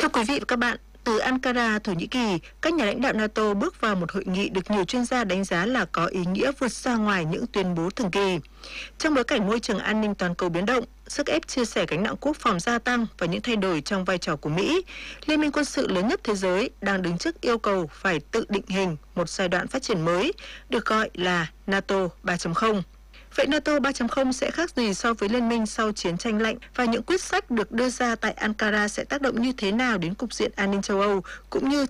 Thưa quý vị và các bạn, từ Ankara, Thổ Nhĩ Kỳ, các nhà lãnh đạo NATO bước vào một hội nghị được nhiều chuyên gia đánh giá là có ý nghĩa vượt ra ngoài những tuyên bố thường kỳ. Trong bối cảnh môi trường an ninh toàn cầu biến động, sức ép chia sẻ gánh nặng quốc phòng gia tăng và những thay đổi trong vai trò của Mỹ, liên minh quân sự lớn nhất thế giới đang đứng trước yêu cầu phải tự định hình một giai đoạn phát triển mới, được gọi là NATO 3.0. Vậy NATO 3.0 sẽ khác gì so với liên minh sau chiến tranh lạnh và những quyết sách được đưa ra tại Ankara sẽ tác động như thế nào đến cục diện an ninh châu Âu cũng như